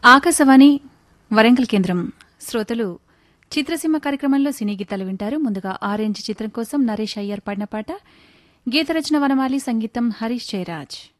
ఆకాశవాణి వరంగల్ కేంద్రం శ్రోతలు చిత్రసీమ కార్యక్రమంలో సినీ గీతాలు వింటారు. ముందుగా ఆరెంజ్ చిత్రం కోసం నరేష్ అయ్యర్ పాడిన పాట. గీతరచన వనమాలి, సంగీతం హరీష్ జయరాజ్.